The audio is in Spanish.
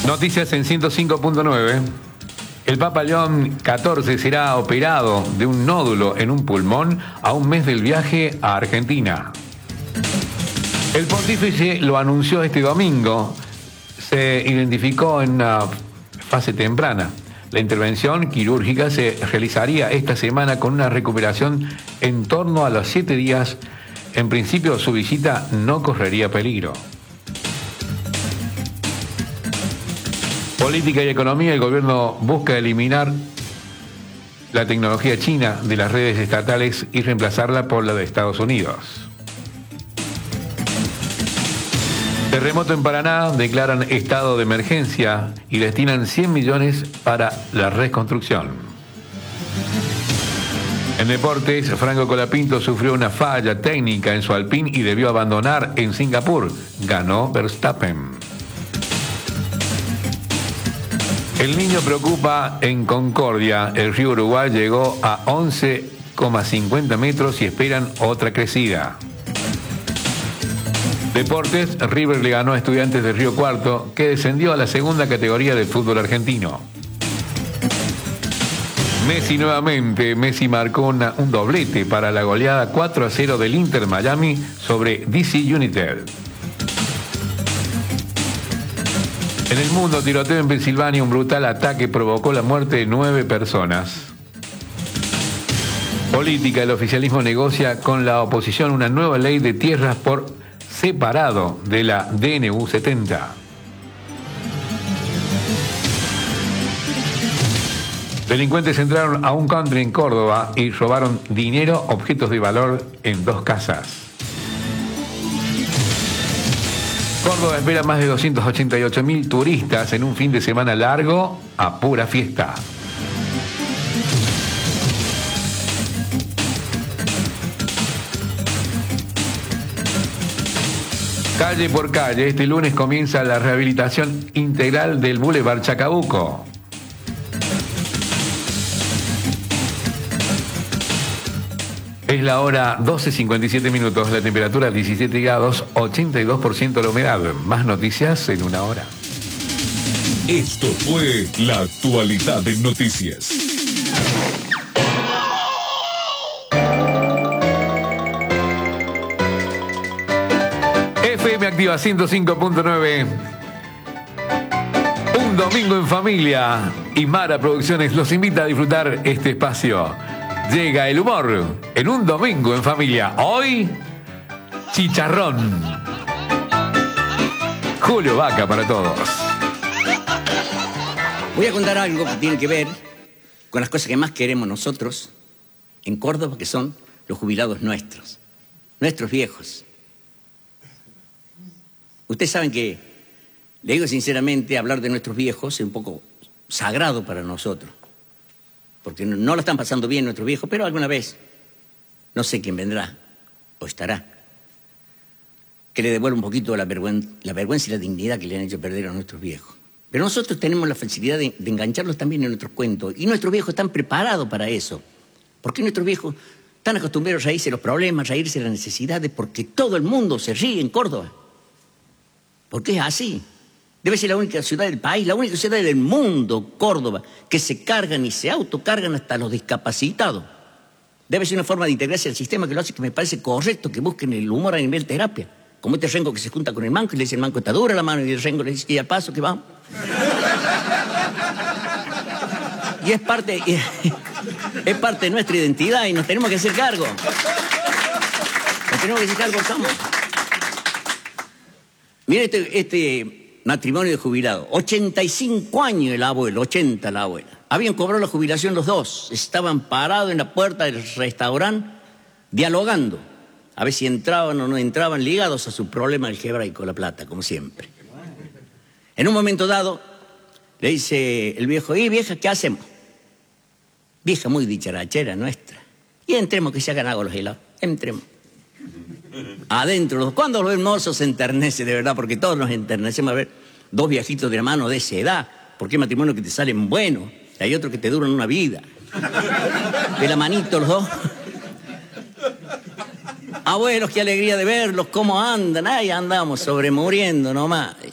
Noticias en 105.9. El Papa León XIV será operado de un nódulo en un pulmón a un mes del viaje a Argentina. El pontífice lo anunció este domingo. Se identificó en una fase temprana. La intervención quirúrgica se realizaría esta semana con una recuperación en torno a los 7 días. En principio, su visita no correría peligro. Política y economía. El gobierno busca eliminar la tecnología china de las redes estatales y reemplazarla por la de Estados Unidos. Terremoto en Paraná. Declaran estado de emergencia y destinan 100 millones para la reconstrucción. En deportes, Franco Colapinto sufrió una falla técnica en su Alpine y debió abandonar en Singapur. Ganó Verstappen. El niño preocupa en Concordia. El río Uruguay llegó a 11,50 metros y esperan otra crecida. Deportes, River le ganó a Estudiantes de Río Cuarto, que descendió a la segunda categoría del fútbol argentino. Messi nuevamente. Messi marcó un doblete para la goleada 4-0 del Inter Miami sobre DC United. En el mundo, tiroteo en Pensilvania. Un brutal ataque provocó la muerte de 9 personas. Política. El oficialismo negocia con la oposición una nueva ley de tierras por separado de la DNU 70. Delincuentes entraron a un country en Córdoba y robaron dinero, objetos de valor en 2 casas. Córdoba espera más de 288.000 turistas en un fin de semana largo a pura fiesta. Calle por calle. Este lunes comienza la rehabilitación integral del Boulevard Chacabuco. Es la hora 12:57 minutos, la temperatura 17 grados, 82% la humedad. Más noticias en una hora. Esto fue la actualidad en noticias. FM Activa 105.9. Un domingo en familia. Y Mara Producciones los invita a disfrutar este espacio. Llega el humor en un domingo en familia. Hoy, chicharrón. Julio Vaca para todos. Voy a contar algo que tiene que ver con las cosas que más queremos nosotros en Córdoba, que son los jubilados nuestros viejos. Ustedes saben que, le digo sinceramente, hablar de nuestros viejos es un poco sagrado para nosotros. Porque no lo están pasando bien nuestros viejos, pero alguna vez, no sé quién vendrá o estará, que le devuelva un poquito la vergüenza y la dignidad que le han hecho perder a nuestros viejos. Pero nosotros tenemos la facilidad de engancharlos también en nuestros cuentos, y nuestros viejos están preparados para eso. Porque nuestros viejos están acostumbrados a reírse de los problemas, a reírse de las necesidades, porque todo el mundo se ríe en Córdoba. Porque es así. Debe ser la única ciudad del país, la única ciudad del mundo, Córdoba, que se cargan y se autocargan hasta los discapacitados. Debe ser una forma de integrarse al sistema que lo hace, que me parece correcto, que busquen el humor a nivel terapia. Como este rengo que se junta con el manco y le dice, el manco está dura la mano, y el rengo le dice, y al paso que vamos. Y es parte de nuestra identidad y nos tenemos que hacer cargo. Nos tenemos que hacer cargo, estamos. Mire este matrimonio de jubilados, 85 años el abuelo, 80 la abuela. Habían cobrado la jubilación los dos, estaban parados en la puerta del restaurante dialogando, a ver si entraban o no entraban, ligados a su problema algebraico, la plata, como siempre. En un momento dado, le dice el viejo, ¿y vieja, qué hacemos? Vieja muy dicharachera nuestra. Y entremos, que se hagan agua los helados, entremos. Adentro, los dos. Cuando los hermosos se enternece, de verdad, porque todos nos enternecemos a ver dos viejitos de la mano de esa edad, porque hay matrimonios que te salen buenos, y hay otros que te duran una vida. De la manito los dos. Abuelos, qué alegría de verlos, cómo andan. Ahí andamos, sobremuriendo nomás.